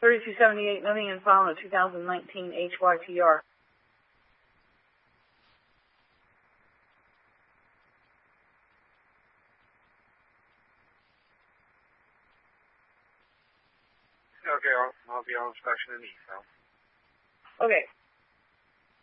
3278 million and filing a 2019 HYTR. Okay, I'll be on inspection and eval. Okay.